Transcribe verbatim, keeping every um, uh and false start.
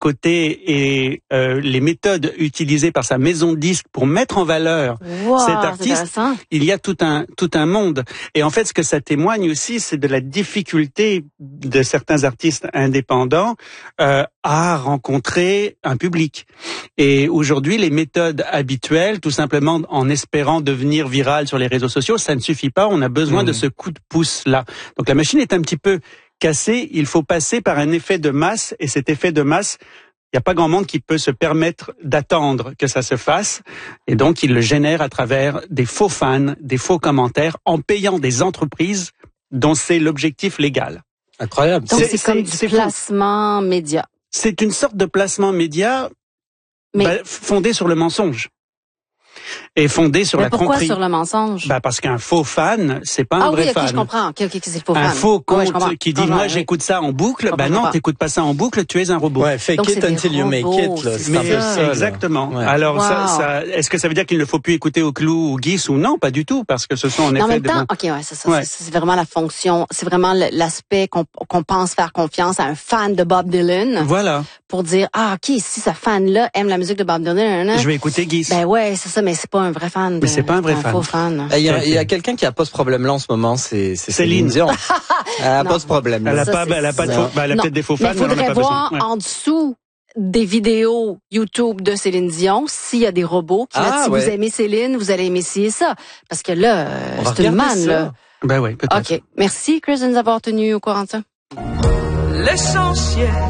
côté et euh, les méthodes utilisées par sa maison de disques pour mettre en valeur wow, cet artiste, il y a tout un tout un monde. Et en fait, ce que ça témoigne aussi, c'est de la difficulté de certains artistes indépendants euh, à rencontrer un public. Et aujourd'hui, les méthodes habituelles, tout simplement en espérant devenir viral sur les réseaux sociaux, ça ne suffit pas. On a besoin mmh. de ce coup de pouce là. Donc la machine est un petit peu cassé, il faut passer par un effet de masse, et cet effet de masse, il n'y a pas grand monde qui peut se permettre d'attendre que ça se fasse, et donc il le génère à travers des faux fans, des faux commentaires, en payant des entreprises dont c'est l'objectif légal. Incroyable. Donc c'est, c'est comme c'est, du placement fou. média. C'est une sorte de placement média Mais... bah, fondé sur le mensonge. Et fondé sur mais la pourquoi tromperie. Pourquoi sur le mensonge? Bah parce qu'un faux fan, c'est pas un ah vrai oui, okay, fan. je comprends. Ok, ok, c'est le faux un fan. faux compte ouais, qui dit, moi, j'écoute ça en boucle. Bah non, t'écoutes pas ça en boucle, tu es un robot. Ouais, fake Donc, it until you make it, là. C'est mais ça, exactement. Ouais. Alors, wow. ça, ça, est-ce que ça veut dire qu'il ne faut plus écouter au clou ou Guiss ou non? Pas du tout, parce que ce sont en mais effet en même de temps, bon... ok, ouais, c'est ça. Ouais. C'est, c'est vraiment la fonction, c'est vraiment l'aspect qu'on, qu'on pense faire confiance à un fan de Bob Dylan. Voilà. Pour dire, ah, ok, si ce fan-là aime la musique de Bob Dylan, je vais écouter Guiss. Ben ouais, c'est ça, mais c'est pas un vrai fan. Mais c'est pas un vrai fan. Faux fan. Il y a, il y a quelqu'un qui a pas ce problème-là en ce moment, c'est, c'est Céline Dion. Elle a pas ce problème. Elle a pas, elle a pas de faux, ben, elle a peut-être des faux fans. Mais il faudrait voir ouais. en dessous des vidéos YouTube de Céline Dion s'il y a des robots qui ah, disent, si ouais. vous aimez Céline, vous allez aimer ci et ça. Parce que là, c'est une manne, là. Ben oui, peut-être. OK. Merci, Chris, de nous avoir tenus au courant de ça. L'essentiel.